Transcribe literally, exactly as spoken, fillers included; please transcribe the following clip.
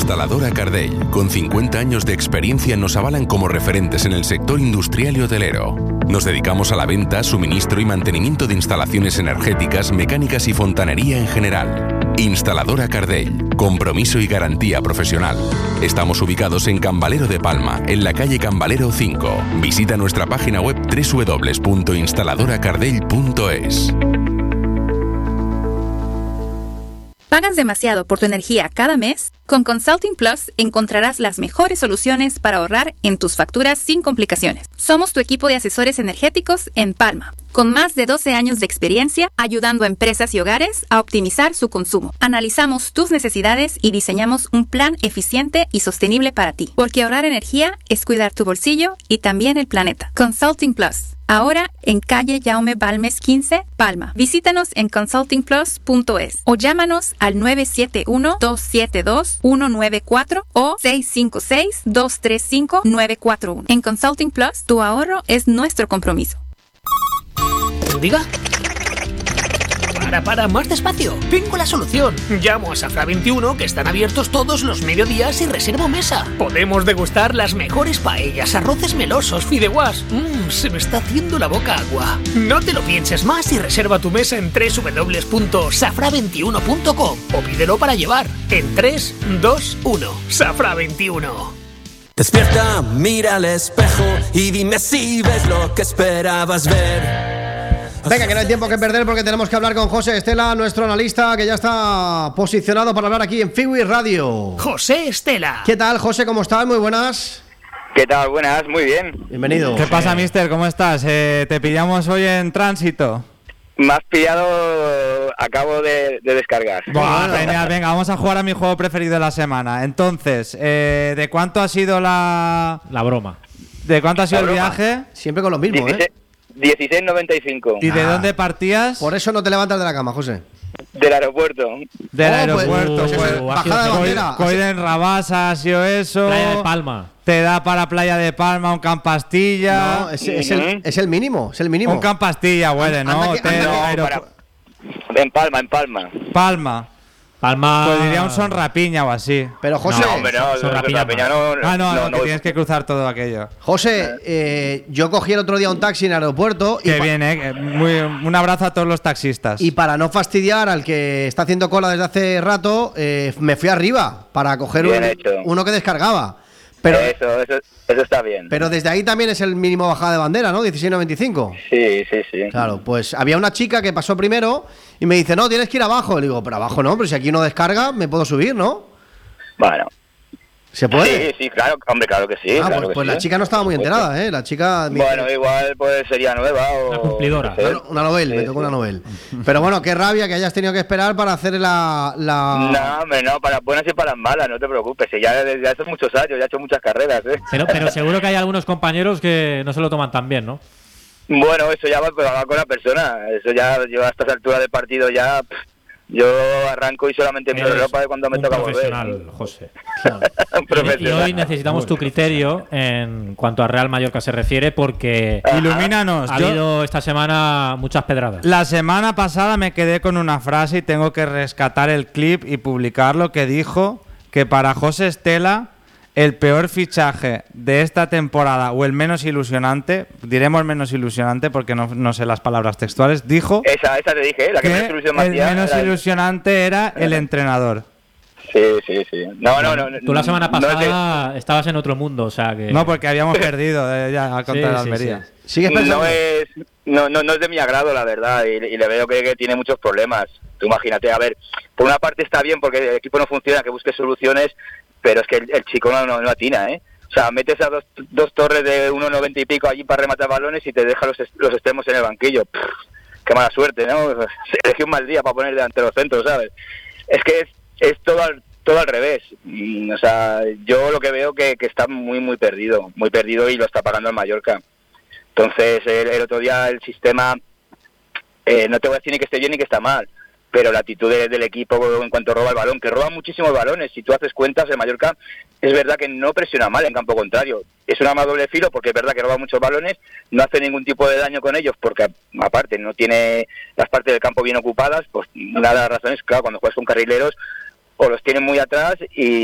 Instaladora Cardell, con cincuenta años de experiencia, nos avalan como referentes en el sector industrial y hotelero. Nos dedicamos a la venta, suministro y mantenimiento de instalaciones energéticas, mecánicas y fontanería en general. Instaladora Cardell, compromiso y garantía profesional. Estamos ubicados en Cambalero de Palma, en la calle Cambalero cinco. Visita nuestra página web doble u doble u doble u punto instaladora cardell punto es. ¿Pagas demasiado por tu energía cada mes? Con Consulting Plus encontrarás las mejores soluciones para ahorrar en tus facturas sin complicaciones. Somos tu equipo de asesores energéticos en Palma, con más de doce años de experiencia ayudando a empresas y hogares a optimizar su consumo. Analizamos tus necesidades y diseñamos un plan eficiente y sostenible para ti, porque ahorrar energía es cuidar tu bolsillo y también el planeta. Consulting Plus. Ahora en calle Jaume Balmes quince, Palma. Visítanos en consulting plus punto es o llámanos al nueve siete uno, dos siete dos, uno nueve cuatro o seis cinco seis, dos tres cinco, nueve cuatro uno. En Consulting Plus, tu ahorro es nuestro compromiso. ¿Diga? Para, para, más despacio. Tengo la solución. Llamo a Safra veintiuno, que están abiertos todos los mediodías y reservo mesa. Podemos degustar las mejores paellas, arroces melosos, fideuás. Mmm, se me está haciendo la boca agua. No te lo pienses más y reserva tu mesa en doble u doble u doble u punto safra veintiuno punto com o pídelo para llevar en tres, dos, uno. Safra veintiuno. Despierta, mira al espejo y dime si ves lo que esperabas ver. Venga, que no hay tiempo que perder porque tenemos que hablar con José Estela, nuestro analista, que ya está posicionado para hablar aquí en Fiwi Radio. José Estela. ¿Qué tal, José? ¿Cómo estás? Muy buenas. ¿Qué tal? Buenas, muy bien. Bienvenido. ¿Qué pasa, mister? ¿Cómo estás? Eh, te pillamos hoy en tránsito. Me has pillado, acabo de, de descargar. Buah, genial, venga, vamos a jugar a mi juego preferido de la semana. Entonces, eh, ¿de cuánto ha sido la... La broma. ¿De cuánto ha sido La el broma. viaje? Siempre con los mismos, dieciséis, ¿eh? dieciséis noventa y cinco. ¿Y de dónde partías? Por eso no te levantas de la cama, José. Del aeropuerto. Del Oh, aeropuerto, pues, pues. pues, bajada de bandera. Coiden Rabasa, ha sido eso. Playa de Palma. Te da para Playa de Palma, un Campastilla. No, es, es, el, es el mínimo, es el mínimo. Un Campastilla, huele, ¿no? Anda que- Hotel, anda que- No, aeropu- para- En Palma, en Palma. Palma. Palma. Pues diría un Sonrapiña o así. Pero José, No, hombre, no, Son no, rapiñas la peña no, Ah, no, no, no, que no, tienes que cruzar todo aquello. José, eh, yo cogí el otro día un taxi en el aeropuerto y, Qué pa- bien, ¿eh? Que Muy, un abrazo a todos los taxistas. y para no fastidiar al que está haciendo cola desde hace rato, eh, me fui arriba para coger Bien un- hecho. uno que descargaba. Pero, eso, eso, eso está bien. pero desde ahí también es el mínimo bajada de bandera, ¿no? dieciséis noventa y cinco. Sí, sí, sí. Claro, pues había una chica que pasó primero y me dice, no, tienes que ir abajo. Le digo, pero abajo no, pero si aquí uno descarga, me puedo subir, ¿no? Bueno. ¿Se puede? Sí, sí, claro, hombre, claro que sí. ah, claro pues, que pues sí. la chica no estaba muy enterada, ¿eh? La chica... me Bueno, dice, igual pues sería nueva o... Una cumplidora. no sé. una, una novel, Sí, me tocó sí. una novel. Pero bueno, qué rabia que hayas tenido que esperar para hacer la... la... No, hombre, no, para las buenas y para las malas, no te preocupes. Si ya desde hace muchos años, ya he hecho muchas carreras, ¿eh? Pero, pero seguro que hay algunos compañeros que no se lo toman tan bien, ¿no? Bueno, eso ya va, va con la persona. Eso ya, yo a estas alturas del partido ya... pff, yo arranco y solamente miro Eres Europa de cuando me un toca volver. profesional, José. Un Y profesional. hoy necesitamos tu criterio en cuanto a Real Mallorca se refiere, porque Ajá. Ilumínanos. ha Yo- habido esta semana muchas pedradas. La semana pasada me quedé con una frase y tengo que rescatar el clip y publicarlo, que dijo que para José Estela el peor fichaje de esta temporada, o el menos ilusionante, diremos menos ilusionante porque no, no sé las palabras textuales, dijo Esa, esa te dije, ¿eh? La que, que menos ilusión me el hacía menos era el- ilusionante era el entrenador. Sí, sí, sí. No, no, no. Tú la semana no es de- pasada estabas en otro mundo, o sea que... No, porque habíamos perdido eh, ya al contra Sí, de sí, Almería. sí. ¿Sigues pensando? No es, no, no, no es de mi agrado, la verdad, y, y le veo que, que tiene muchos problemas. Tú imagínate, a ver, por una parte está bien porque el equipo no funciona, que busque soluciones, pero es que el, el chico no, no, no atina, ¿eh? O sea, metes a dos, dos torres de uno noventa y pico allí para rematar balones y te deja los, los extremos en el banquillo. Pff, qué mala suerte, ¿no? Elegí un mal día para poner delante los centros, ¿sabes? Es que es, es todo al, todo al revés. Mm, o sea, yo lo que veo que, que está muy, muy perdido, muy perdido y lo está pagando el Mallorca. Entonces, el, el otro día el sistema, eh, no te voy a decir ni que esté bien ni que está mal, pero la actitud de, del equipo en cuanto roba el balón, que roba muchísimos balones, si tú haces cuentas, el Mallorca es verdad que no presiona mal en campo contrario, es un arma a doble filo porque es verdad que roba muchos balones, no hace ningún tipo de daño con ellos porque aparte no tiene las partes del campo bien ocupadas, pues una de las razones, claro, cuando juegas con carrileros o los tienen muy atrás y